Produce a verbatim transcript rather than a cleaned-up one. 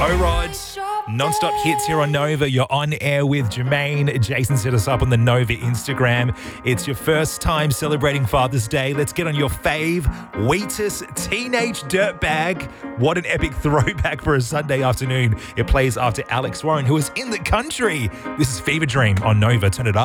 O-Rod, non-stop hits here on Nova. You're on air with Jermaine. Jason set us up on the Nova Instagram. It's your first time celebrating Father's Day. Let's get on your fave, Wheatus Teenage Dirtbag. What an epic throwback for a Sunday afternoon. It plays after Alex Warren, who is in the country. This is Fever Dream on Nova. Turn it up.